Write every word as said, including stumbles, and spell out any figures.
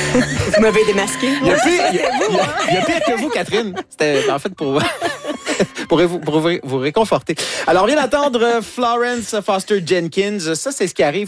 Vous m'avez démasqué. Il y a pire, il y a, il y a, il y a pire que vous, Catherine. C'était en fait pour, pour, vous, pour vous, vous réconforter. Alors, on vient d'entendre Florence Foster Jenkins. Ça, c'est ce qui arrive